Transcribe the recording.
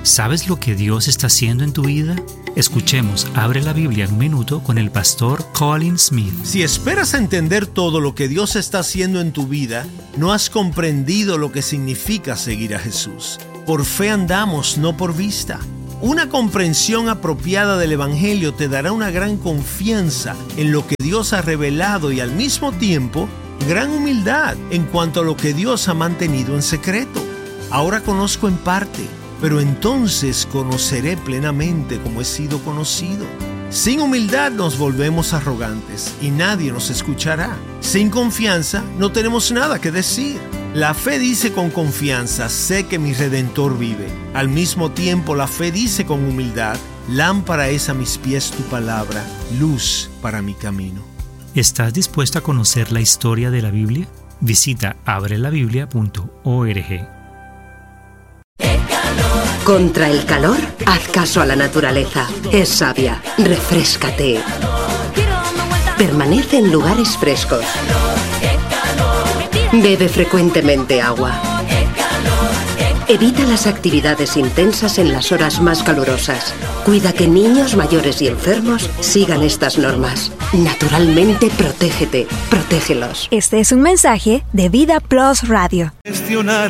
¿Sabes lo que Dios está haciendo en tu vida? Escuchemos Abre la Biblia en un minuto con el pastor Colin Smith. Si esperas entender todo lo que Dios está haciendo en tu vida, no has comprendido lo que significa seguir a Jesús. Por fe andamos, no por vista. Una comprensión apropiada del Evangelio te dará una gran confianza en lo que Dios ha revelado y al mismo tiempo, gran humildad en cuanto a lo que Dios ha mantenido en secreto. Ahora conozco en parte, pero entonces conoceré plenamente como he sido conocido. Sin humildad nos volvemos arrogantes y nadie nos escuchará. Sin confianza no tenemos nada que decir. La fe dice con confianza, sé que mi Redentor vive. Al mismo tiempo la fe dice con humildad, lámpara es a mis pies tu palabra, luz para mi camino. ¿Estás dispuesto a conocer la historia de la Biblia? Visita abrelabiblia.org. Contra el calor, haz caso a la naturaleza. Es sabia. Refréscate. Permanece en lugares frescos. Bebe frecuentemente agua. Evita las actividades intensas en las horas más calurosas. Cuida que niños, mayores y enfermos sigan estas normas. Naturalmente, protégete. Protégelos. Este es un mensaje de Vida Plus Radio. Gestionar